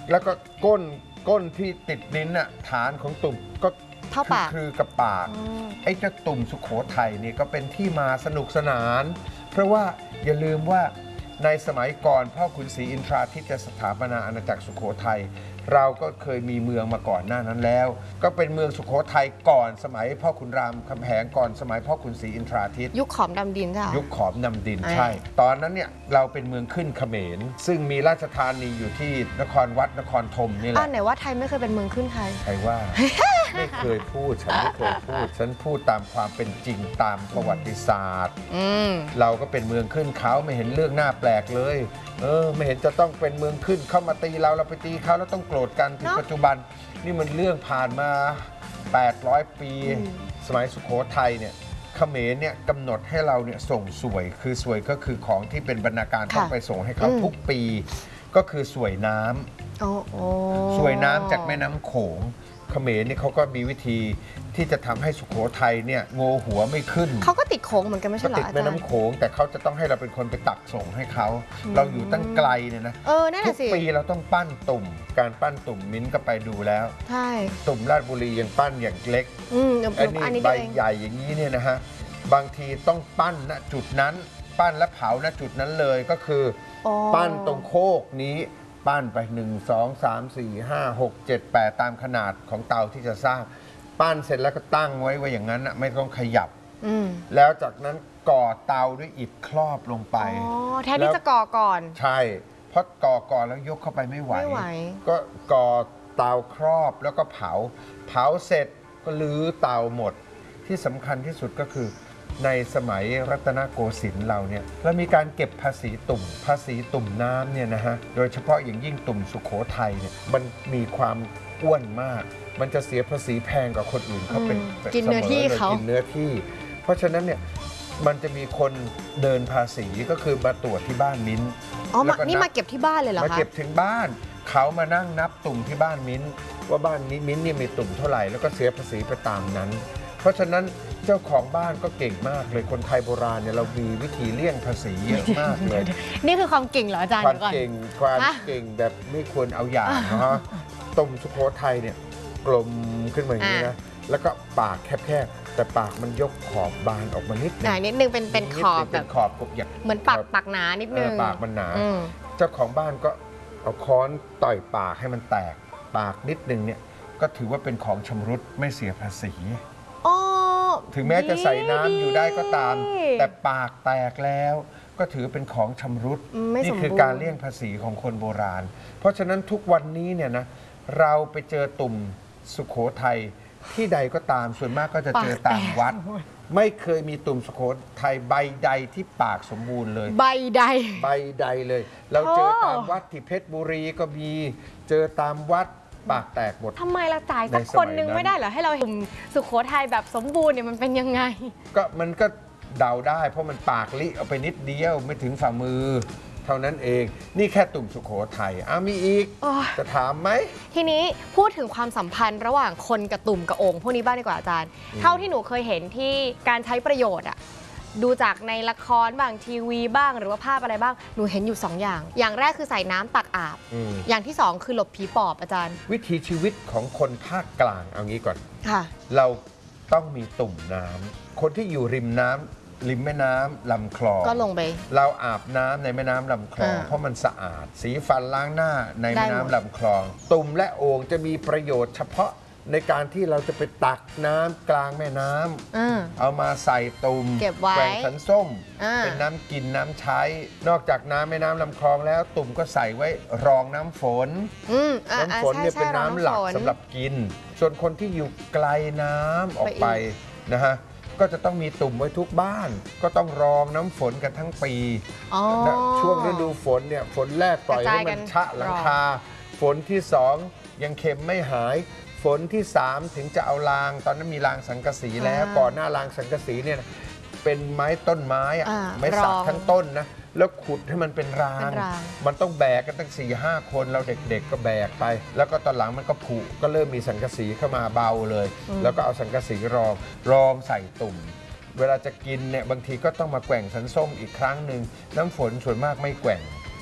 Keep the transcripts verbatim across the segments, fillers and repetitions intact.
แล้วก็ก้นก้นที่ติดลิ้นน่ะฐานของตุ่มก็เท่าปากคือกับปากไอ้เจ้าตุ่มสุโขทัยนี่ก็เป็นที่มาสนุกสนานเพราะว่าอย่าลืมว่าในสมัยก่อนพ่อขุนศรีอินทราทิตย์จะสถาปนาอาณาจักรสุโขทัยเราก็เคยมีเมืองมาก่อนหน้านั้นแล้วก็เป็นเมืองสุโขทัยก่อนสมัยพ่อขุนรามคำแหงก่อนสมัยพ่อขุนศรีอินทราทิตย์ยุคขอมดำดินใช่ยุคขอมดำดินใช่ตอนนั้นเนี่ยเราเป็นเมืองขึ้นเขมรซึ่งมีราชธานีอยู่ที่นครวัดนครธมนี่แหละอ่าไหนว่าไทยไม่เคยเป็นเมืองขึ้นไทยใครว่า ไม่เคยพูดฉันไม่เคยพูดฉันพูดตามความเป็นจริงตามประวัติศาสตร์เราก็เป็นเมืองขึ้นเขาไม่เห็นเรื่องน่าแปลกเลยเออไม่เห็นจะต้องเป็นเมืองขึ้นเข้ามาตีเราเราไปตีเขาแล้วต้องโกรธกันถึงปัจจุบันนี่มันเรื่องผ่านมาแปดร้อยปีสมัยสุโขทัยเนี่ยเขมรเนี่ยกำหนดให้เราเนี่ยส่งสวยคือสวยก็คือของที่เป็นบรรณาการต้องไปส่งให้เขาทุกปีก็คือสวยน้ำสวยน้ำจากแม่น้ำโขงเขมรนี่เขาก็มีวิธีที่จะทำให้สุโขทัยเนี่ยโงหัวไม่ขึ้นเขาก็ติดโขงเหมือนกันไม่ใช่เหรอติดแม่น้ำโขงแต่เขาจะต้องให้เราเป็นคนไปตักส่งให้เขาเราอยู่ตั้งไกลเนี่ยนะทุกปีเราต้องปั้นตุ่มการปั้นตุ่มมิ้นก็ไปดูแล้วใช่ตุ่มราชบุรียังปั้นอย่างเล็กอันนี้ใบใหญ่อย่างนี้เนี่ยนะฮะบางทีต้องปั้นณจุดนั้นปั้นและเผาณจุดนั้นเลยก็คือปั้นตรงโคกนี้ปั้นไปหนึ่ง สอง สาม สี่ ห้า หก เจ็ด แปดตามขนาดของเตาที่จะสร้างปั้นเสร็จแล้วก็ตั้งไว้ไว้อย่างนั้นไม่ต้องขยับแล้วจากนั้นก่อเตาด้วยอิฐครอบลงไปอ๋อแทนที่จะก่อก่อนใช่เพราะก่อก่อนแล้วยกเข้าไปไม่ไหวก็ก่อเตาครอบแล้วก็เผาเผาเสร็จก็ลื้อเตาหมดที่สำคัญที่สุดก็คือในสมัยรัตนโกสินทร์เราเนี่ยเรามีการเก็บภาษีตุ่มภาษีตุ่มน้ำเนี่ยนะฮะโดยเฉพาะอย่างยิ่งตุ่มสุโขทัยเนี่ยมันมีความอ้วนมากมันจะเสียภาษีแพงกว่าคนอื่นเขาเป็นกินเนื้อที่เขากินเนื้อที่เพราะฉะนั้นเนี่ยมันจะมีคนเดินภาษีก็คือมาตรวจที่บ้านมิ้นอ๋อนี่มาเก็บที่บ้านเลยเหรอคะมาเก็บถึงบ้านเขามานั่งนับตุ่มที่บ้านมิ้นว่าบ้านนี้มิ้นนี่มีตุ่มเท่าไหร่แล้วก็เสียภาษีไปตามนั้นเพราะฉะนั้นเจ้าของบ้านก็เก่งมากเลยคนไทยโบราณเนี่ยเรามีวิธีเลี่ยงภาษีเยอะมากเลยนี่คือความเก่งเหรออาจารย์ความเก่งความเก่งแบบไม่ควรเอาอย่างนะฮะตุ่มสุโขทัยเนี่ยกลมขึ้นมาอย่างนี้นะแล้วก็ปากแคบๆแต่ปากมันยกขอบบานออกมานิดนึงนิดนึงเป็นเป็นขอบแบบขอบกบอย่างเหมือนปากปากหนานิดนึงปากมันหนาเจ้าของบ้านก็เอาค้อนต่อยปากให้มันแตกปากนิดนึงเนี่ยก็ถือว่าเป็นของชำรุดไม่เสียภาษีถึงแม้จะใส่น้ำอยู่ได้ก็ตามแต่ปากแตกแล้วก็ถือเป็นของชำรุดนี่คือการเลี่ยงภาษีของคนโบราณเพราะฉะนั้นทุกวันนี้เนี่ยนะเราไปเจอตุ่มสุโขทัยที่ใดก็ตามส่วนมากก็จะเจอตามวัดไม่เคยมีตุ่มสุโขทัยใบใดที่ปากสมบูรณ์เลยใบใดใบใดเลยเราเจอตามวัดที่เพชรบุรีก็มีเจอตามวัดปากแตกหมดทำไมเราจ่ายสักคนนึงไม่ได้เหรอให้เราเห็นสุโขทัยแบบสมบูรณ์เนี่ยมันเป็นยังไงก็มันก็เดาได้เพราะมันปากลิเอาไปนิดเดียวไม่ถึงฝ่ามือเท่านั้นเองนี่แค่ตุ่มสุโขทัยอ้ามีอีกจะถามไหมทีนี้พูดถึงความสัมพันธ์ระหว่างคนกับตุ่มกับโอ่งพวกนี้บ้างดีกว่าอาจารย์เท่าที่หนูเคยเห็นที่การใช้ประโยชน์อะดูจากในละครบ้างทีวีบ้างหรือว่าภาพอะไรบ้างหนูเห็นอยู่สองอย่างอย่างแรกคือใส่น้ำตักอาบอย่างที่สองคือหลบผีปอบอาจารย์วิถีชีวิตของคนภาคกลางเอางี้ก่อนค่ะเราต้องมีตุ่มน้ำคนที่อยู่ริมน้ำริมแม่น้ำลำคลองก็ลงไปเราอาบน้ำในแม่น้ำลำคลองเพราะมันสะอาดสีฟันล้างหน้าในแม่น้ำลำคลองตุ่มและโอ่งจะมีประโยชน์เฉพาะในการที่เราจะไปตักน้ำกลางแม่น้ำเอามาใส่ตุ่มเก็บไว้แกว่งสันส้มเป็นน้ำกินน้ำใช้นอกจากน้ำแม่น้ำลำคลองแล้วตุ่มก็ใส่ไว้รองน้ำฝนน้ำฝนเนี่ยเป็นน้ำหลักสำหรับกินส่วนคนที่อยู่ไกลน้ำออกไปนะฮะก็จะต้องมีตุ่มไว้ทุกบ้านก็ต้องรองน้ำฝนกันทั้งปีช่วงฤดูฝนเนี่ยฝนแรกปล่อยให้มันชะหลังคาฝนที่สองยังเค็มไม่หายฝนที่สามถึงจะเอารางตอนนั้นมีรางสังกะสีแล้วก่อนหน้ารางสังกะสีเนี่ยเป็นไม้ต้นไม้อะไม้สักทั้งต้นนะแล้วขุดให้มันเป็นรางมันต้องแบกกันตั้งสี่ห้าคนเราเด็กๆก็แบกไปแล้วก็ตอนหลังมันก็ผุก็เริ่มมีสังกะสีเข้ามาเบาเลยแล้วก็เอาสังกะสีรองรองใส่ตุ่มเวลาจะกินเนี่ยบางทีก็ต้องมาแกว่งสันส้มอีกครั้งหนึ่งน้ำฝนส่วนมากไม่แกว่ง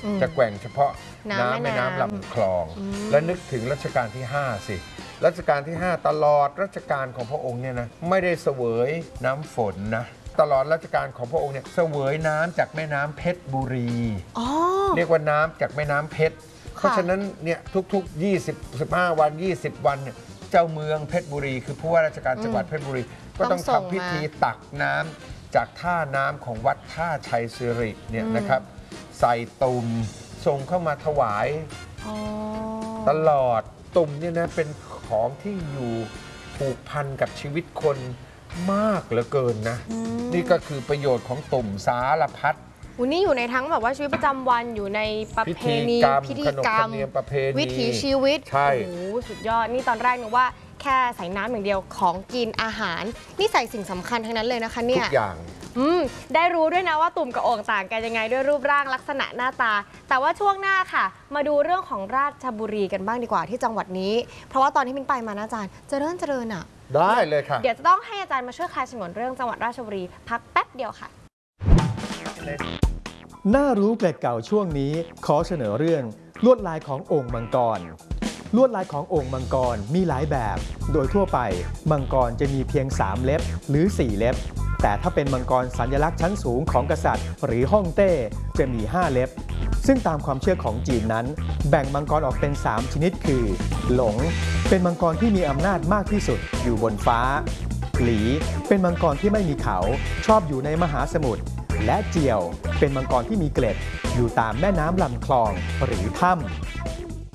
จะแกว่งเฉพาะน้ำแม่น้ำลำคลอง และนึกถึงรัชกาลที่ห้าสิรัชกาลที่ห้าตลอดรัชกาลของพระองค์เนี่ยนะไม่ได้เสวยน้ำฝนนะตลอดรัชกาลของพระองค์เนี่ยเสวยน้ำจากแม่น้ำเพชรบุรีเรียกว่าน้ำจากแม่น้ำเพชรเพราะฉะนั้นเนี่ยทุกๆยี่สิบ สิบห้าวันยี่สิบวันเนี่ยเจ้าเมืองเพชรบุรีคือผู้ว่าราชการจังหวัดเพชรบุรีก็ต้องทำพิธีตักน้ำจากท่าน้ำของวัดท่าชัยสิริเนี่ยนะครับใส่ตุ่มส่งเข้ามาถวายตลอดตุ่มเนี่ยนะเป็นของที่อยู่ผูกพันกับชีวิตคนมากเหลือเกินนะนี่ก็คือประโยชน์ของตุ่มสารพัดวันนี้อยู่ในทั้งแบบว่าชีวิตประจำวันอยู่ในประเพณีพิธีกรรมวิถีชีวิตโอ้โหสุดยอดนี่ตอนแรกนึกว่าแค่ใส่น้ำอย่างเดียวของกินอาหารนี่ใส่สิ่งสำคัญทั้งนั้นเลยนะคะเนี่ยทุกอย่างอืมได้รู้ด้วยนะว่าตุ่มกับโอ่งต่างกันยังไงด้วยรูปร่างลักษณะหน้าตาแต่ว่าช่วงหน้าค่ะมาดูเรื่องของราชบุรีกันบ้างดีกว่าที่จังหวัดนี้เพราะว่าตอนที่มินไปมานะอาจารย์เจริญเจริญอ่ะได้เลยค่ะเดี๋ยวจะต้องให้อาจารย์มาช่วยคลายฉงนเรื่องจังหวัดราชบุรีพักแป๊บเดียวค่ะน่ารู้เกร็ดเก่าช่วงนี้ขอเสนอเรื่องลวดลายของโอ่งมังกรลวดลายของโอ่งมังกรมีหลายแบบโดยทั่วไปมังกรจะมีเพียงสามเล็บหรือสี่เล็บแต่ถ้าเป็นมังกรสัญลักษณ์ชั้นสูงของกษัตริย์หรือฮ่องเต้จะมีห้าเล็บซึ่งตามความเชื่อของจีนนั้นแบ่งมังกรออกเป็นสามชนิดคือหลงเป็นมังกรที่มีอำนาจมากที่สุดอยู่บนฟ้าหลีเป็นมังกรที่ไม่มีเขาชอบอยู่ในมหาสมุทรและเจียวเป็นมังกรที่มีเกล็ดอยู่ตามแม่น้ำลำคลองหรือถ้ำ